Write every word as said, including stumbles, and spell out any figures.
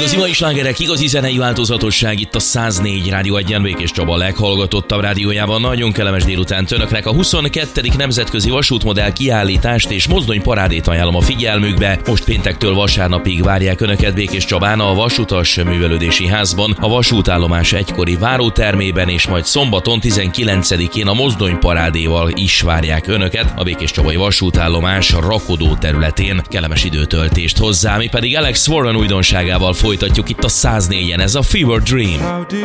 Igazi mai slágerek, igazi zenei változatosság itt a száz négy Rádió Egyen, Békés Csaba leghallgatottabb rádiójában. Nagyon kellemes délután önöknek. A huszonkettedik nemzetközi vasútmodell kiállítást és mozdonyparádét ajánlom a figyelmükbe. Most péntektől vasárnapig várják önöket Békés Csabán a Vasutas Művelődési Házban, a vasútállomás egykori várótermében, és majd szombaton tizenkilencedikén a mozdonyparádéval is várják önöket a Békés Csabai vasútállomás rakodó területén. Kellemes időtöltést hozzá, mi pedig Alex Warren újdonságával folytatjuk itt a száz négyen, ez a Fever Dream.